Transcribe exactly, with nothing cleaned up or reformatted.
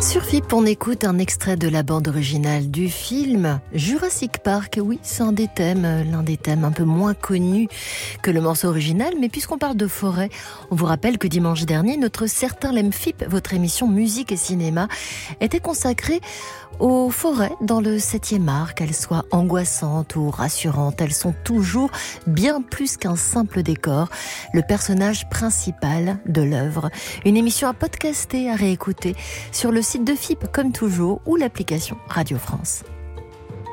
Sur F I P, on écoute un extrait de la bande originale du film Jurassic Park. Oui, c'est un des thèmes, l'un des thèmes un peu moins connus que le morceau original. Mais puisqu'on parle de forêt, on vous rappelle que dimanche dernier, notre Certain l'aime F I P, votre émission musique et cinéma, était consacrée aux forêts dans le septième art. Qu'elles soient angoissantes ou rassurantes, elles sont toujours bien plus qu'un simple décor, le personnage principal de l'œuvre. Une émission à podcaster, à réécouter sur le site de F I P comme toujours ou l'application Radio France.